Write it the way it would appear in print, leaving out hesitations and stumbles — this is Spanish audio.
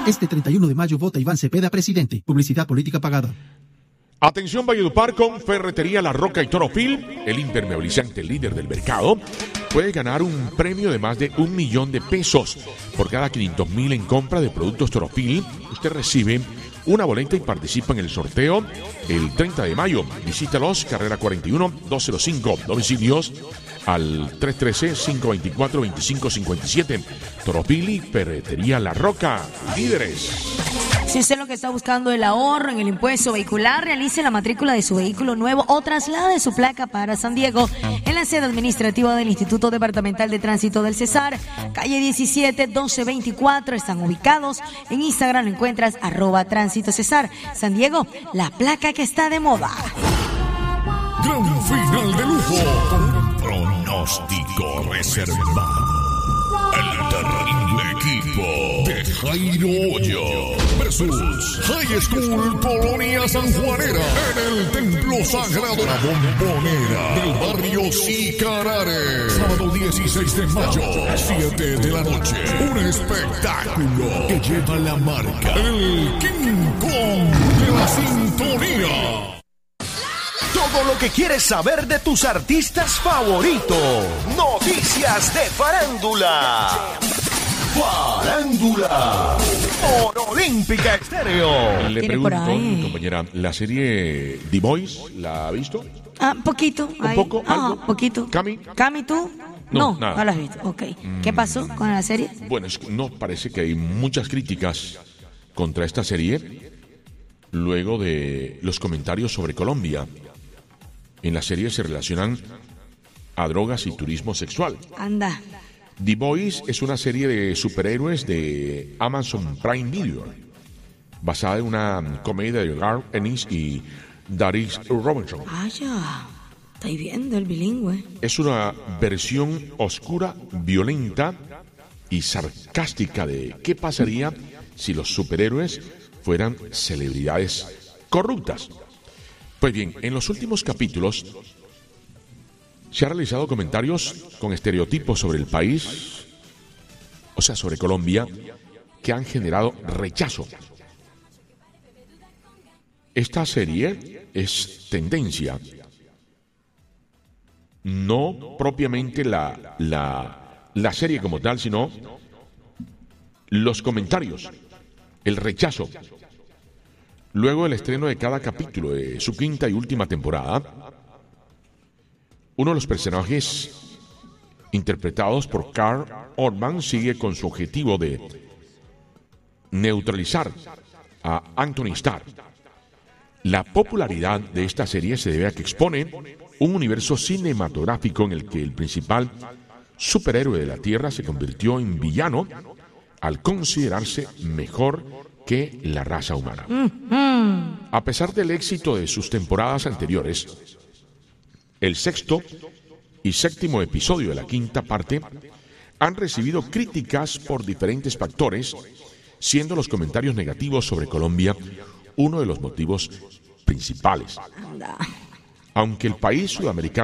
Este 31 de mayo vota Iván Cepeda presidente. Publicidad política pagada. Atención Valledupar con Ferretería La Roca y Toropil, el impermeabilizante líder del mercado. Puede ganar un premio de más de 1 millón de pesos. Por cada 500,000 en compra de productos Toropil, usted recibe una boleta y participa en el sorteo el 30 de mayo. Visítalos, carrera 41, 205, domicilios al 313-524-2557. Toropil y Ferretería La Roca, líderes. Si usted lo que está buscando el ahorro en el impuesto vehicular, realice la matrícula de su vehículo nuevo o traslade su placa para San Diego en la sede administrativa del Instituto Departamental de Tránsito del Cesar, calle 17, 1224. Están ubicados en Instagram, lo encuentras @Tránsito Cesar. San Diego, la placa que está de moda. Gran final de lujo con pronóstico reservado. El terrible equipo de Jairo Hoyo versus High School Colonia Sanjuanera en el Templo Sagrado La Bombonera del barrio Sicarare. Sábado 16 de mayo, 7 de la noche. Un espectáculo que lleva la marca el King Kong de la sintonía. Todo lo que quieres saber de tus artistas favoritos. Noticias de farándula. Farándula. Por Olímpica Estéreo. Le pregunto, mi compañera, ¿la serie The Boys la ha visto? Poquito. ¿Un poco? ¿Algo? Poquito. ¿Cami? ¿Cami tú? No, nada. No la has visto. Ok. ¿Qué pasó con la serie? Bueno, no parece que hay muchas críticas contra esta serie luego de los comentarios sobre Colombia. En la serie se relacionan a drogas y turismo sexual. Anda. The Boys es una serie de superhéroes de Amazon Prime Video, basada en una comedia de Garth Ennis y Darius Robinson. Ya. Estoy viendo el bilingüe. Es una versión oscura, violenta y sarcástica de qué pasaría si los superhéroes fueran celebridades corruptas. Pues bien, en los últimos capítulos se han realizado comentarios con estereotipos sobre el país, o sea, sobre Colombia, que han generado rechazo. Esta serie es tendencia, no propiamente la serie como tal, sino los comentarios, el rechazo. Luego del estreno de cada capítulo de su quinta y última temporada, uno de los personajes interpretados por Karl Urban sigue con su objetivo de neutralizar a Anthony Starr. La popularidad de esta serie se debe a que expone un universo cinematográfico en el que el principal superhéroe de la Tierra se convirtió en villano al considerarse mejor que la raza humana. A pesar del éxito de sus temporadas anteriores, el sexto y séptimo episodio de la quinta parte han recibido críticas por diferentes factores, siendo los comentarios negativos sobre Colombia uno de los motivos principales. Aunque el país sudamericano